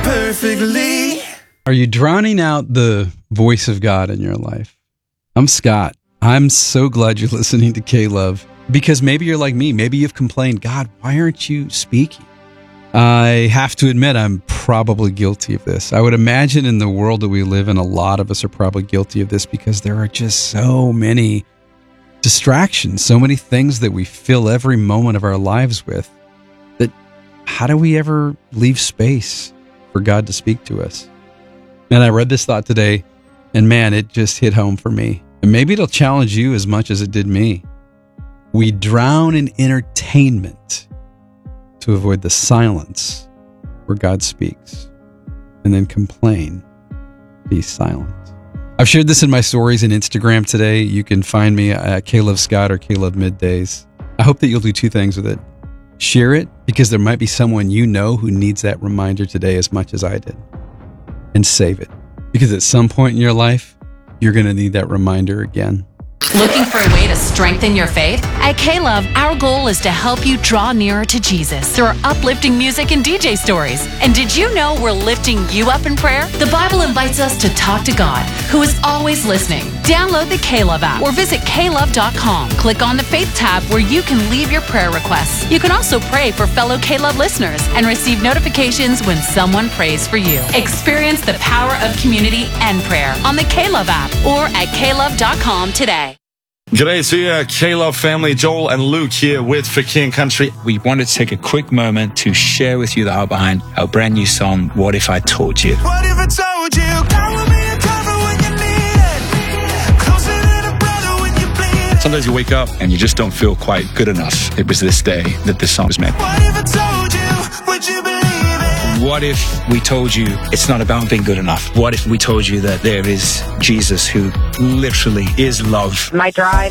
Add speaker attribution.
Speaker 1: perfectly.
Speaker 2: Are you drowning out the voice of God in your life? I'm Scott. I'm so glad you're listening to K-Love, because maybe you're like me. Maybe you've complained, God, why aren't you speaking? I have to admit, I'm probably guilty of this. I would imagine in the world that we live in, a lot of us are probably guilty of this because there are just so many distractions, so many things that we fill every moment of our lives with, that how do we ever leave space for God to speak to us? And I read this thought today, and man, it just hit home for me. And maybe it'll challenge you as much as it did me. We drown in entertainment to avoid the silence where God speaks, and then complain, be silent. I've shared this in my stories and Instagram today. You can find me at K-Love Scott or K-Love Middays. I hope that you'll do two things with it. Share it, because there might be someone you know who needs that reminder today as much as I did. And save it, because at some point in your life, you're going to need that reminder again.
Speaker 3: Looking for a way to strengthen your faith? At K-Love, our goal is to help you draw nearer to Jesus through our uplifting music and DJ stories. And did you know we're lifting you up in prayer? The Bible invites us to talk to God, who is always listening. Download the K-Love app or visit klove.com. Click on the Faith tab where you can leave your prayer requests. You can also pray for fellow K-Love listeners and receive notifications when someone prays for you. Experience the power of community and prayer on the K-Love app or at klove.com today.
Speaker 4: G'day to you, K-Love family. Joel and Luke here with For King Country.
Speaker 5: We wanted to take a quick moment to share with you the art behind our brand new song, What If I Told You?
Speaker 1: What if I told you God will be a cover when you need it, closer than a brother when you bleed.
Speaker 5: Sometimes you wake up and you just don't feel quite good enough. It was this day that this song was made.
Speaker 1: What if I told you, would you believe it?
Speaker 5: What if we told you it's not about being good enough? What if we told you that there is Jesus who literally is love?
Speaker 6: My drive